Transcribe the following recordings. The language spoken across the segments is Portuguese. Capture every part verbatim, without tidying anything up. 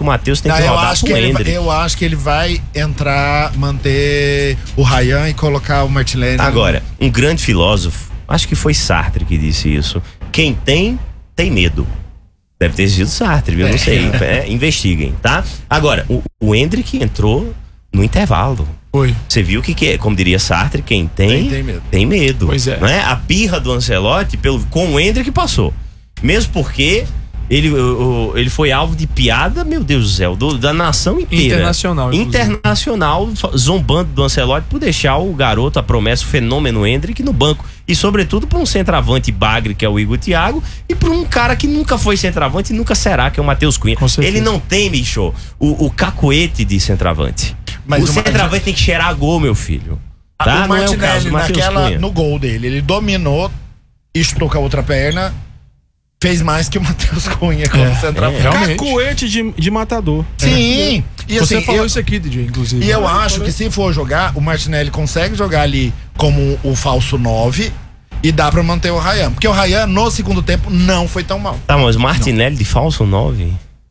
o Matheus tem Não, que eu rodar acho pro que ele, Endrick. vai- eu acho que ele vai entrar, manter o Ryan e colocar o Martinelli. Agora, um grande filósofo, acho que foi Sartre que disse isso. Quem tem, tem medo. Deve ter sido Sartre, viu? É. Não sei. É, investiguem, tá? Agora, o, o Endrick entrou no intervalo. Foi. Você viu que, que, como diria Sartre, quem tem, Tem- tem medo. tem medo. Pois é. Não é? A pirra do Ancelotti pelo, com o Endrick passou. Mesmo porque ele, o, o- ele foi alvo de piada, meu Deus do céu, do- da nação inteira. Internacional, inclusive. Internacional, zombando do Ancelotti por deixar o garoto, a promessa, o fenômeno Endrick no banco. E sobretudo por um centroavante bagre, que é o Igor Thiago, e por um cara que nunca foi centroavante e nunca será, que é o Matheus Cunha. Com certeza. Ele não tem, Micho, o, o cacoete de centroavante. Mas o o centroavante Martin- tem que cheirar gol, meu filho. Tá? O Não é o Martinelli, caso do Matheus naquela, Cunha. no gol dele, ele dominou e chutou com a outra perna, fez mais que o Matheus Cunha como É, centroavante. é, realmente. Cacoete de, de matador. Sim, e Você assim, falou eu, isso aqui, D J, inclusive. e eu acho que se for jogar, o Martinelli consegue jogar ali como o falso nove e dá pra manter o Ryan. Porque o Ryan, no segundo tempo, não foi tão mal. Tá, mas Martinelli de falso nove?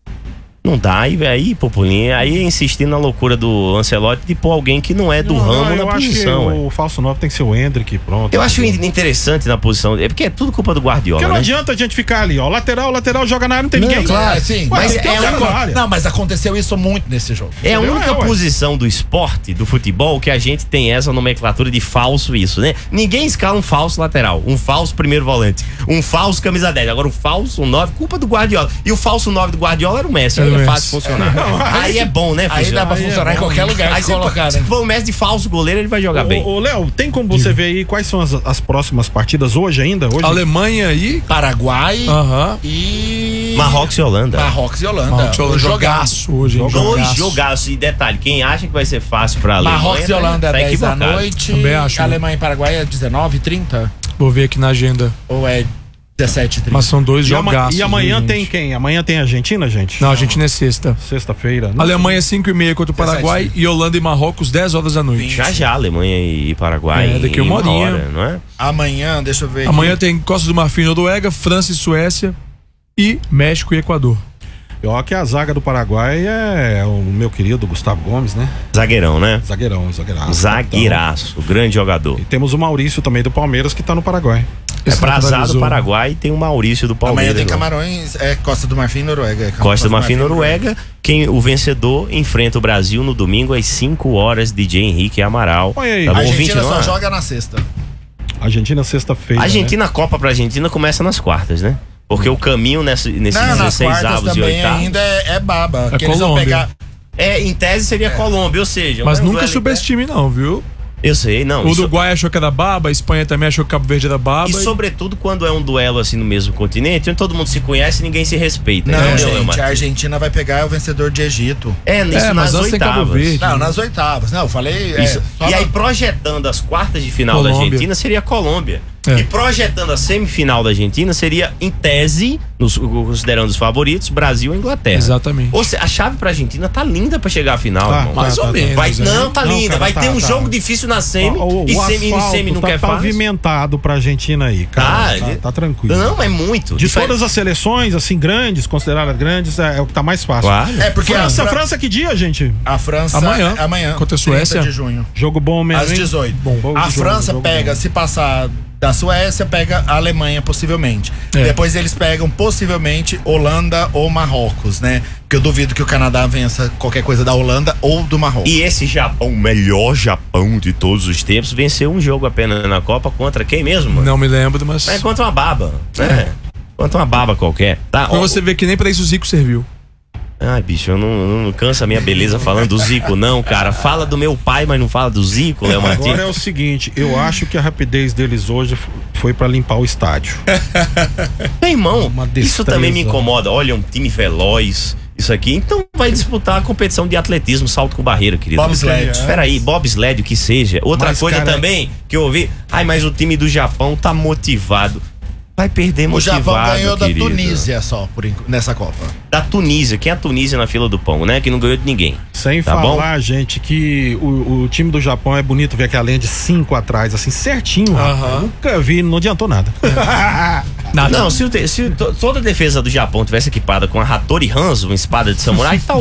Não dá, aí, aí Populinha, aí insistindo na loucura do Ancelotti de pôr alguém que não é do Não, ramo não, eu na acho posição. que ué. o falso nove tem que ser o Endrick, pronto. Eu acho interessante na posição, é porque é tudo culpa do Guardiola, Porque não né? adianta a gente ficar ali, ó. Lateral, lateral, joga na área, não tem ninguém. claro, sim. Ué, Mas, tem que ter é um cara uma- na área. não, mas aconteceu isso muito nesse jogo. É a Entendeu? única É, ué. posição do esporte, do futebol, que a gente tem essa nomenclatura de falso isso, né? Ninguém escala um falso lateral, um falso primeiro volante, um falso camisa dez. Agora o falso nove, culpa do Guardiola. E o falso nove do Guardiola era o Messi, Era aí o é Messi. fácil funcionar. aí é bom, né? Aí dá pra Aí é funcionar em bom. qualquer lugar Aí que se colocar, se né? for o Messi de falso goleiro, ele vai jogar bem. Ô, ô, Léo, tem como você ver aí quais são as, as próximas partidas hoje ainda? Hoje? Alemanha aí. Paraguai Aham. e... Marrocos e Holanda. Marrocos e Holanda. Marrocos, Um jogaço hoje, hein? Dois Jogaço. jogaços. E detalhe, quem acha que vai ser fácil pra Alemanha... Marrocos e Holanda é tá dez da equivocado. noite. Também acho. Alemanha e Paraguai é dezenove e trinta? Vou ver aqui na agenda. Ou é dezessete e trinta? Mas são dois E, ama- jogaços. e amanhã viu, tem gente? quem? Amanhã tem Argentina, gente? Não, a Argentina é sexta. Sexta-feira. Não Alemanha cinco e meia contra o Paraguai e Holanda e Marrocos dez horas da noite. Já já, Alemanha e Paraguai. É, daqui em uma horinha. hora, não é? Amanhã, deixa eu ver Amanhã aqui. tem Costa do Marfim e Noruega, França e Suécia e México e Equador. sei. Ó, que a zaga do Paraguai é o meu querido Gustavo Gomes, né? Zagueirão, né? Zagueirão, zagueiraço. Zagueiraço, grande jogador. E temos o Maurício também do Palmeiras que tá no Paraguai. É Esse pra azar do naturalizou. Paraguai e tem o Maurício do Palmeiras. Amanhã tem lá. Camarões, é Costa do Marfim e Noruega. Costa do Marfim, Noruega. Quem, o vencedor enfrenta o Brasil no domingo às cinco horas, D J Henrique Amaral. Olha aí. Tá A bom, Argentina vinte e nove? só joga na sexta. Argentina sexta-feira. A Argentina, a Copa pra Argentina começa nas quartas, né? Porque o caminho nessa, nesses Não, nas dezesseis quartas avos e também oitavos. ainda é, é baba. É que eles vão Colômbia. pegar... É, em tese seria Colômbia, ou seja. Mas um nunca duelo- subestime não, viu? Eu sei, não. O isso- Uruguai achou que era baba, a Espanha também achou que Cabo Verde era baba. E sobretudo quando é um duelo assim no mesmo continente, onde todo mundo se conhece e ninguém se respeita. Não, entendeu, gente, Martins? a Argentina vai pegar o vencedor de Egito. É, isso É, mas nas antes tem Cabo oitavas. Verde. Não, nas oitavas. Não, eu falei... é, Isso. só E na- aí, projetando as quartas de final da Colômbia. Argentina, seria a Colômbia. É. E projetando a semifinal da Argentina, seria, em tese, nos, considerando os favoritos, Brasil e Inglaterra. Exatamente. Ou seja, a chave pra Argentina tá linda pra chegar à final, Tá, irmão. Mais tá, ou tá, menos. Vai, né? não, tá Não, linda. cara, vai tá, ter um tá. jogo difícil na semi. O, o, e o semi, e asfalto semi não tá quer fácil. pavimentado pra Argentina aí, cara. Tá, Tá, ele- tá tranquilo. Não, é muito. De Diferente. todas as seleções, assim, grandes, consideradas grandes, é, é o que tá mais fácil. Claro. É, porque França, a, Fra- França, que dia, gente? a França... Amanhã. Amanhã. Contra a Suécia. trinta de junho. Jogo bom mesmo, Às hein? dezoito. Bom, bom a jogo, França jogo pega, bom. se passar da Suécia, pega a Alemanha, possivelmente. É. Depois eles pegam, possivelmente, Holanda ou Marrocos, né? Porque eu duvido que o Canadá vença qualquer coisa da Holanda ou do Marrocos. E esse Japão, o melhor Japão de todos os tempos, venceu um jogo apenas na Copa contra quem mesmo? Não me lembro, mas. É contra uma baba, né? Contra uma baba qualquer. Tá? Pra Ó, você ver que nem pra isso o Zico serviu. Ai, bicho, eu não, não cansa a minha beleza falando do Zico, não, cara. Fala do meu pai, mas não fala do Zico, Léo Martins. Agora é o seguinte, eu acho que a rapidez deles hoje f- foi pra limpar o estádio. Meu irmão, Uma isso destreza. também me incomoda. Olha, um time veloz, isso aqui. Então vai disputar a competição de atletismo, salto com barreira, querido. Bobsled. Espera aí, bobsled, o que seja. Outra Mas, coisa cara, também que eu ouvi. Ai, mas o time do Japão tá motivado. Vai perder O motivado, Japão ganhou da querido. Tunísia só, por, enqu- nessa Copa. Da Tunísia. Quem é a Tunísia na fila do pão, né? Que não ganhou de ninguém. Sem Tá falar, gente, que o, o time do Japão é bonito ver aquela linha de cinco atrás, assim, certinho. rapaz. Aham. Nunca vi, não adiantou nada. Nada. Não, se, o te- se to- toda a defesa do Japão tivesse equipada com a Hattori Hanzo, uma espada de samurai, tal